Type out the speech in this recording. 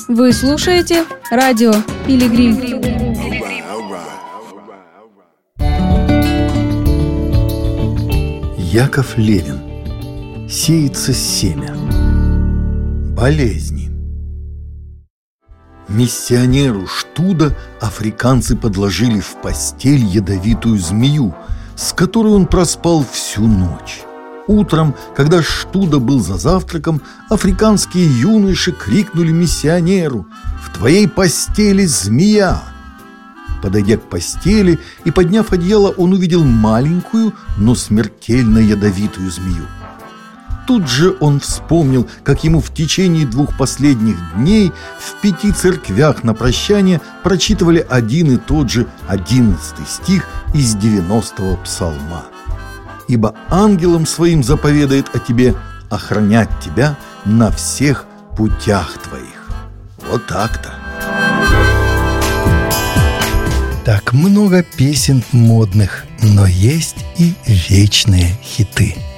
Вы слушаете радио Пилигрим. Яков Левин. Сеется семя. Болезни. Миссионеру Штуда африканцы подложили в постель ядовитую змею, с которой он проспал всю ночь. Утром, когда Штуда был за завтраком, африканские юноши крикнули миссионеру: «В твоей постели змея!» Подойдя к постели и подняв одеяло, он увидел маленькую, но смертельно ядовитую змею. Тут же он вспомнил, как ему в течение 2 последних дней в 5 церквях на прощание прочитывали один и тот же 11 стих из 90-го псалма. «Ибо ангелом своим заповедает о тебе охранять тебя на всех путях твоих». Вот так-то. Так много песен модных, но есть и вечные хиты.